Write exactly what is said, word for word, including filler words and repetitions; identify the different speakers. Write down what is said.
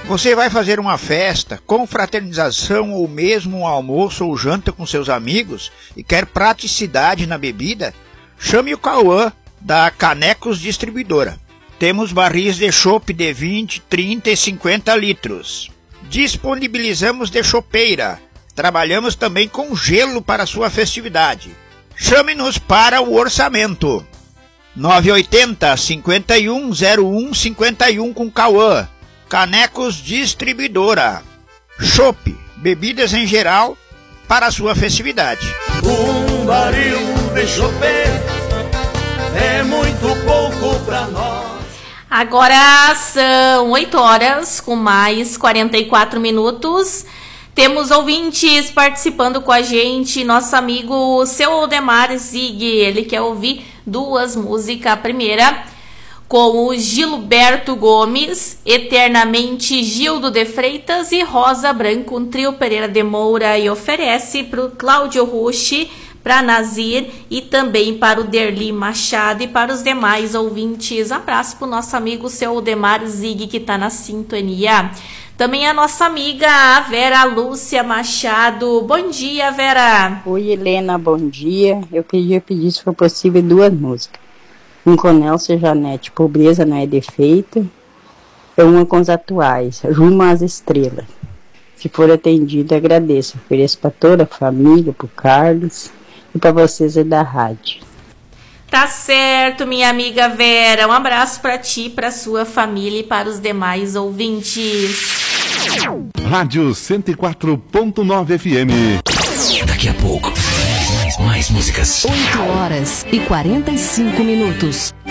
Speaker 1: Você vai fazer uma festa, confraternização ou mesmo um almoço ou janta com seus amigos e quer praticidade na bebida? Chame o Cauã da Canecos Distribuidora. Temos barris de chopp de vinte, trinta e cinquenta litros. Disponibilizamos de chopeira. Trabalhamos também com gelo para sua festividade. Chame-nos para o orçamento. nove oito zero, cinco um, zero um cinco um com Cauã. Canecos Distribuidora. Chopp, bebidas em geral para a sua festividade.
Speaker 2: Um barril de chopeira é muito pouco para nós.
Speaker 3: Agora são oito horas com mais quarenta e quatro minutos. Temos ouvintes participando com a gente. Nosso amigo Seu Aldemar Zig, ele quer ouvir duas músicas. A primeira com o Gilberto Gomes, Eternamente Gildo de Freitas e Rosa Branco, um trio Pereira de Moura, e oferece para o Cláudio Rushi, para Nazir e também para o Derli Machado e para os demais ouvintes. Abraço para o nosso amigo Seu Aldemar Zig, que está na sintonia. Também a nossa amiga a Vera Lúcia Machado. Bom dia, Vera.
Speaker 4: Oi, Helena, bom dia. Eu queria pedir, se for possível, duas músicas. Um com Nelson Janete, Pobreza Não É Defeito, e uma com os atuais, Rumo às Estrelas. Se for atendido, agradeço. Ofereço para toda a família, para o Carlos e para vocês aí da rádio.
Speaker 3: Tá certo, minha amiga Vera. Um abraço para ti, para sua família e para os demais ouvintes.
Speaker 5: Rádio cento e quatro ponto nove F M.
Speaker 6: Daqui a pouco, mais, mais, mais músicas.
Speaker 7: oito horas e quarenta e cinco minutos.